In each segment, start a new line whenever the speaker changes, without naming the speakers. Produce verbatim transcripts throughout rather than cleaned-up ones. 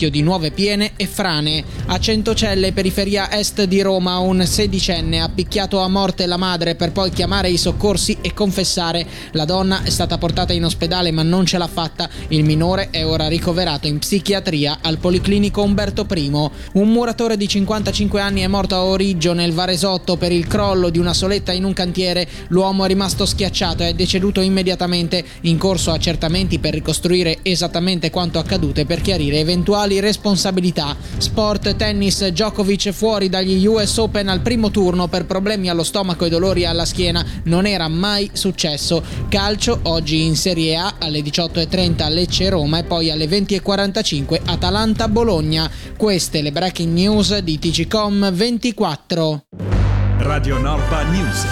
rischio di nuove piene e frane. A Centocelle, periferia est di Roma, un sedicenne ha picchiato a morte la madre per poi chiamare i soccorsi e confessare. La donna è stata portata in ospedale ma non ce l'ha fatta. Il minore è ora ricoverato in psichiatria al Policlinico Umberto I. Un muratore di cinquantacinque anni è morto a Origgio nel Varesotto per il crollo di una soletta in un cantiere. L'uomo è rimasto schiacciato e è deceduto immediatamente. In corso accertamenti per ricostruire esattamente quanto accaduto e per chiarire eventuali responsabilità. Sport, tennis, Djokovic fuori dagli U S Open al primo turno per problemi allo stomaco e dolori alla schiena. Non era mai successo. Calcio, oggi in Serie A alle diciotto e trenta Lecce-Roma e poi alle venti e quarantacinque Atalanta-Bologna. Queste le breaking news di T G Com ventiquattro.
Radio Norba News.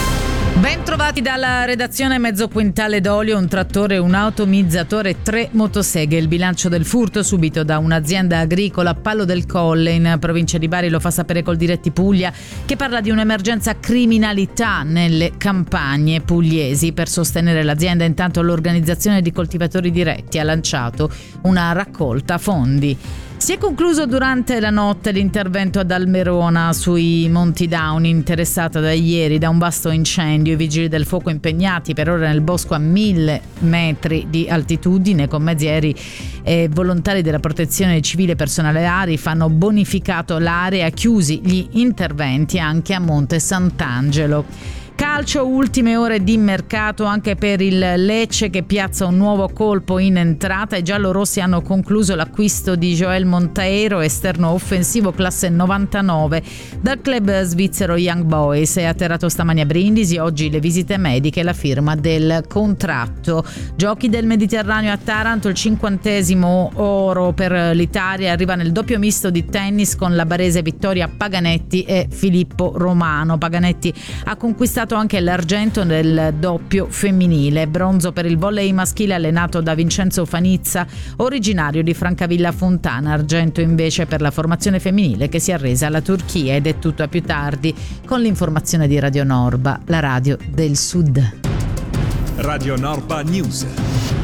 Ben trovati dalla redazione. Mezzo quintale d'olio, un trattore, un automizzatore e tre motoseghe. Il bilancio del furto subito da un'azienda agricola a Palo del Colle in provincia di Bari lo fa sapere Coldiretti Puglia, che parla di un'emergenza criminalità nelle campagne pugliesi. Per sostenere l'azienda, intanto, l'organizzazione di coltivatori diretti ha lanciato una raccolta fondi. Si è concluso durante la notte l'intervento ad Almerona sui Monti Dauni, interessata da ieri da un vasto incendio. I vigili del fuoco impegnati per ora nel bosco a mille metri di altitudine con mezzi aerei e volontari della protezione civile e personale A R I F hanno bonificato l'area, chiusi gli interventi anche a Monte Sant'Angelo. Calcio, ultime ore di mercato anche per il Lecce, che piazza un nuovo colpo in entrata. I giallorossi hanno concluso l'acquisto di Joel Monteiro, esterno offensivo classe novantanove dal club svizzero Young Boys. È atterrato stamani a Brindisi, oggi le visite mediche e la firma del contratto. Giochi del Mediterraneo a Taranto, il cinquantesimo oro per l'Italia, arriva nel doppio misto di tennis con la barese Vittoria Paganetti e Filippo Romano. Paganetti ha conquistato anche l'argento nel doppio femminile. Bronzo per il volley maschile allenato da Vincenzo Fanizza, originario di Francavilla Fontana. Argento invece per la formazione femminile che si è arresa alla Turchia. Ed è tutto, a più tardi con l'informazione di Radio Norba, la radio del Sud.
Radio Norba News.